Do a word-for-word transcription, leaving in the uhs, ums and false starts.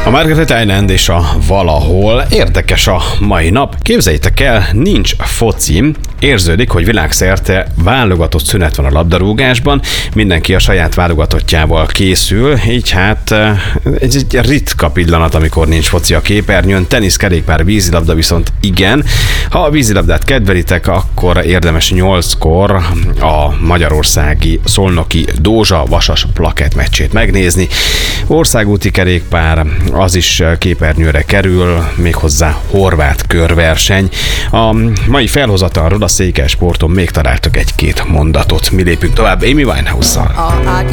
A Margaret Island és a valahol érdekes a mai nap. Képzeljétek el, nincs foci, érződik, hogy világszerte válogatott szünet van a labdarúgásban, mindenki a saját válogatottjával készül, így hát ez egy ritka pillanat, amikor nincs foci a képernyőn, tenisz, kerékpár, vízilabda viszont igen. Ha a vízilabdát kedvelitek, akkor érdemes nyolckor a magyarországi szolnoki Dózsa Vasas plakett meccsét megnézni. Országúti kerékpár, az is képernyőre kerül, méghozzá horvát körverseny. A mai felhozatalról a Székelysporton még találtak egy-két mondatot. Mi lépünk tovább Amy Winehouse-szal.